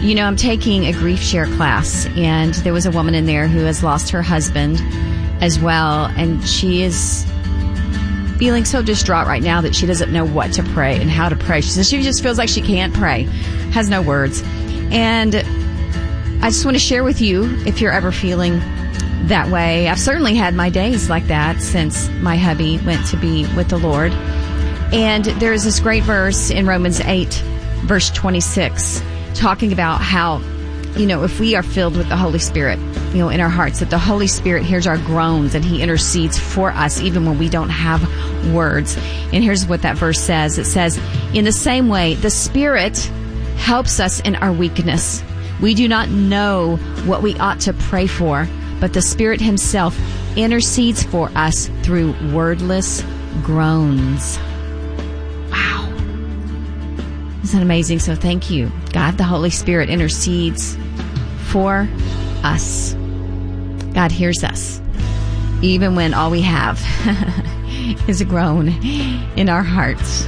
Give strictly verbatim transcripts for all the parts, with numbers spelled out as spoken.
You know, I'm taking a grief share class, and there was a woman in there who has lost her husband as well, and she is feeling so distraught right now that she doesn't know what to pray and how to pray. She says she just feels like she can't pray, has no words. And I just want to share with you, if you're ever feeling that way. I've certainly had my days like that since my hubby went to be with the Lord. And there's this great verse in Romans eight, verse twenty-six, talking about how, you know, if we are filled with the Holy Spirit, you know, in our hearts, that the Holy Spirit hears our groans and he intercedes for us even when we don't have words. And here's what that verse says. It says, in the same way, the Spirit helps us in our weakness. We do not know what we ought to pray for, but the Spirit himself intercedes for us through wordless groans. Wow. Isn't that amazing? So thank you. God, the Holy Spirit intercedes for us. God hears us, even when all we have is a groan in our hearts.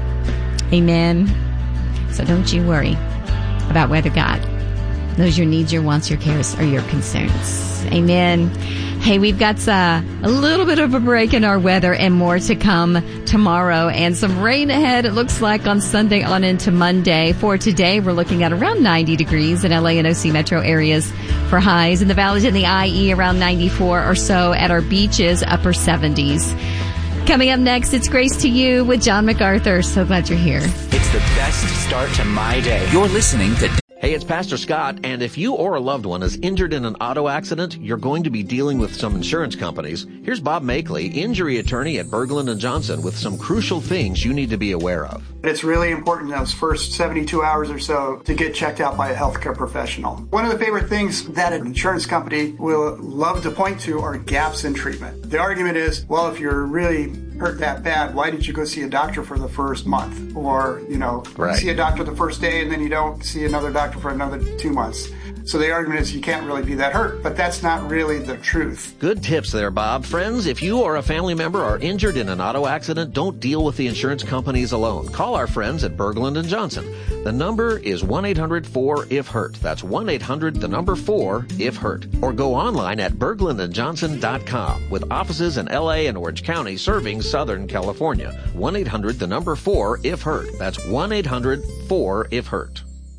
Amen. So don't you worry about whether God knows your needs, your wants, your cares, or your concerns. Amen. Hey, we've got uh, a little bit of a break in our weather and more to come tomorrow, and some rain ahead, it looks like, on Sunday on into Monday. For today, we're looking at around ninety degrees in L A and O C metro areas for highs. In the valleys and the I E, around ninety-four or so. At our beaches, upper seventies. Coming up next, it's Grace to You with John MacArthur. So glad you're here. It's the best start to my day. You're listening to... Hey, it's Pastor Scott, and if you or a loved one is injured in an auto accident, you're going to be dealing with some insurance companies. Here's Bob Makeley, injury attorney at Berglund and Johnson, with some crucial things you need to be aware of. It's really important in those first seventy-two hours or so to get checked out by a healthcare professional. One of the favorite things that an insurance company will love to point to are gaps in treatment. The argument is, well, if you're really hurt that bad, why did you go see a doctor for the first month? Or, you know, right. see a doctor the first day and then you don't see another doctor for another two months. So the argument is you can't really be that hurt, but that's not really the truth. Good tips there, Bob. Friends, if you or a family member are injured in an auto accident, don't deal with the insurance companies alone. Call our friends at Berglund and Johnson. The number is one eight hundred four if hurt. That's one eight hundred, the number four, if hurt. Or go online at berglund and johnson dot com, with offices in L A and Orange County serving Southern California. one eight hundred, the number four, if hurt. That's one eight hundred four if hurt.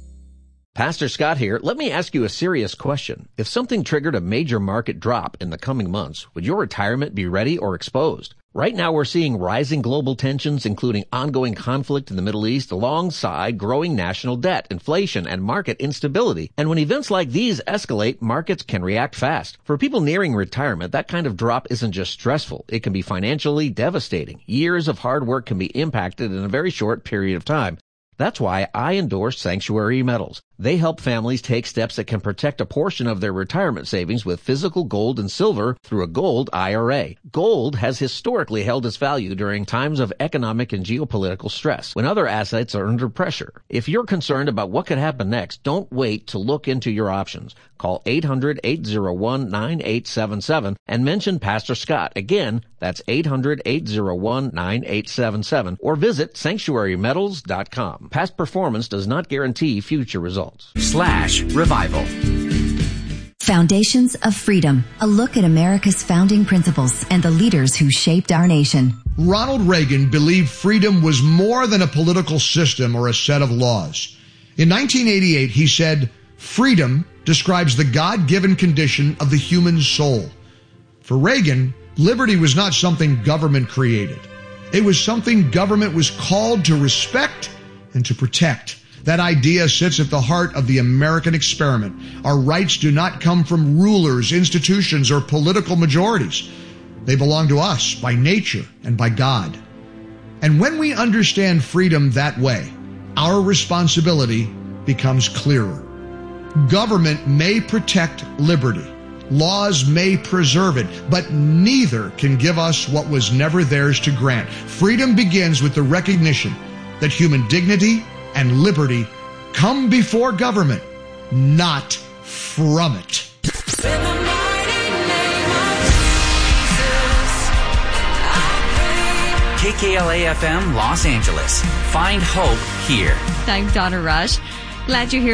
Pastor Scott here. Let me ask you a serious question. If something triggered a major market drop in the coming months, would your retirement be ready or exposed? Right now we're seeing rising global tensions, including ongoing conflict in the Middle East, alongside growing national debt, inflation, and market instability. And when events like these escalate, markets can react fast. For people nearing retirement, that kind of drop isn't just stressful. It can be financially devastating. Years of hard work can be impacted in a very short period of time. That's why I endorse Sanctuary Metals. They help families take steps that can protect a portion of their retirement savings with physical gold and silver through a gold I R A. Gold has historically held its value during times of economic and geopolitical stress, when other assets are under pressure. If you're concerned about what could happen next, don't wait to look into your options. Call eight hundred, eight oh one, nine eight seven seven and mention Pastor Scott. Again, that's eight hundred, eight oh one, nine eight seven seven, or visit sanctuary metals dot com. Past performance does not guarantee future results. Slash revival. Foundations of Freedom, a look at America's founding principles and the leaders who shaped our nation. Ronald Reagan believed freedom was more than a political system or a set of laws. In nineteen eighty-eight, he said, "Freedom describes the God-given condition of the human soul." For Reagan, liberty was not something government created. It was something government was called to respect and to protect. That idea sits at the heart of the American experiment. Our rights do not come from rulers, institutions, or political majorities. They belong to us by nature and by God. And when we understand freedom that way, our responsibility becomes clearer. Government may protect liberty. Laws may preserve it, but neither can give us what was never theirs to grant. Freedom begins with the recognition that human dignity and liberty come before government, not from it. K K L A F M Los Angeles. Find hope here. I'm Donna Rush. Glad you're here.